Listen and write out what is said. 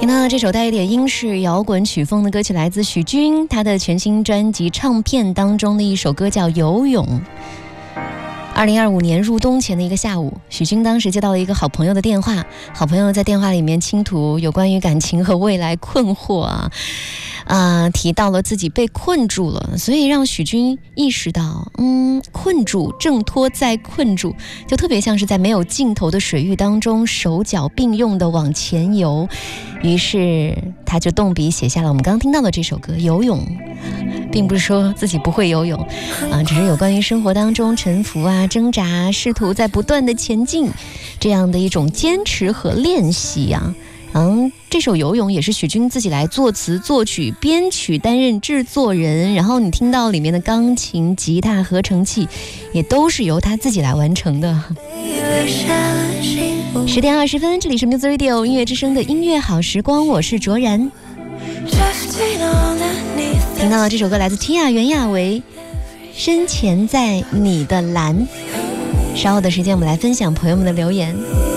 听到的这首带一点英式摇滚曲风的歌曲来自许君，他的全新专辑唱片当中的一首歌叫《游泳》。2025年入冬前的一个下午，许君当时接到了一个好朋友的电话，好朋友在电话里面倾吐有关于感情和未来困惑提到了自己被困住了，所以让许君意识到，困住、挣脱再困住，就特别像是在没有尽头的水域当中手脚并用的往前游。于是他就动笔写下了我们刚刚听到的这首歌《游泳》，并不是说自己不会游泳只是有关于生活当中沉浮挣扎，试图在不断的前进这样的一种坚持和练习这首《游泳》也是许君自己来作词作曲编曲，担任制作人，然后你听到里面的钢琴吉他合成器也都是由他自己来完成的。10点20分，这里是 Music Radio 音乐之声的音乐好时光，我是卓然。听到了这首歌来自 Tia 袁娅维，深潜在你的蓝。稍后的时间我们来分享朋友们的留言。